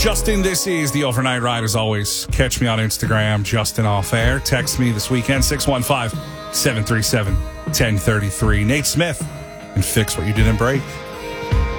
Justin. This is the Overnight Ride. As always, catch me on Instagram, Justin Off Air. Text me this weekend, 615-737-1033. Nate Smith, and Fix What You Didn't Break.